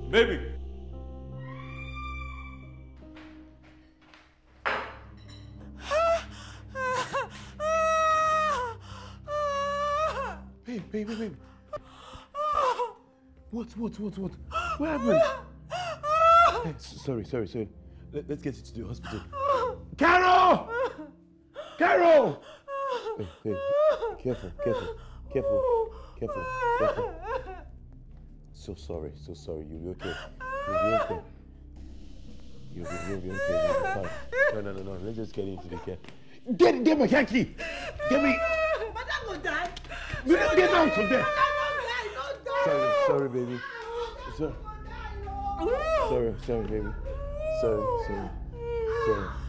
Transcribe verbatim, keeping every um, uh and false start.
Baby! Babe, babe, babe, babe. What, what, what, what? What happened? Hey, sorry, sorry, sorry. Let, let's get you to the hospital. Carol! Carol! Hey, hey, careful, careful, careful, careful, careful. So sorry, so sorry. You'll be okay. You'll be okay. You'll be, you'll be okay. You'll be fine. No, no, no, no. Let's just get into the care. Get, get my car key. Get me. Madam will die. Get, get out from there. Madam will die. Don't die. Sorry, sorry, baby. Sorry. Sorry, sorry, baby. Sorry, sorry, sorry.